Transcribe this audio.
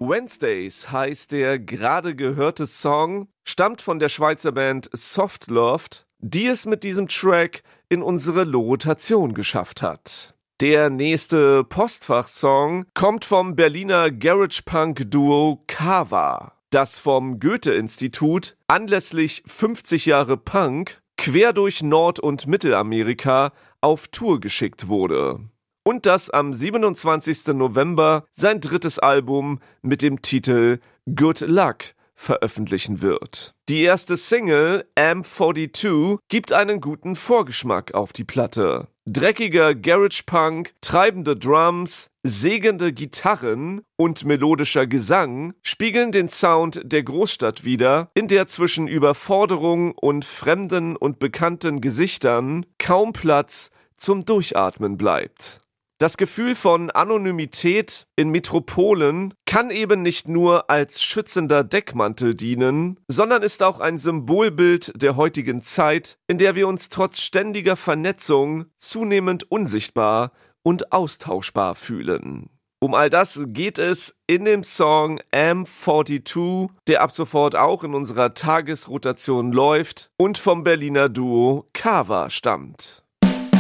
Wednesdays heißt der gerade gehörte Song, stammt von der Schweizer Band Soft Loved, die es mit diesem Track in unsere Rotation geschafft hat. Der nächste Postfach-Song kommt vom Berliner Garage-Punk-Duo Kava, das vom Goethe-Institut anlässlich 50 Jahre Punk quer durch Nord- und Mittelamerika auf Tour geschickt wurde. Und das am 27. November sein drittes Album mit dem Titel Good Luck veröffentlichen wird. Die erste Single, M42, gibt einen guten Vorgeschmack auf die Platte. Dreckiger Garage-Punk, treibende Drums, segende Gitarren und melodischer Gesang spiegeln den Sound der Großstadt wider, in der zwischen Überforderung und fremden und bekannten Gesichtern kaum Platz zum Durchatmen bleibt. Das Gefühl von Anonymität in Metropolen kann eben nicht nur als schützender Deckmantel dienen, sondern ist auch ein Symbolbild der heutigen Zeit, in der wir uns trotz ständiger Vernetzung zunehmend unsichtbar und austauschbar fühlen. Um all das geht es in dem Song M42, der ab sofort auch in unserer Tagesrotation läuft und vom Berliner Duo Kava stammt.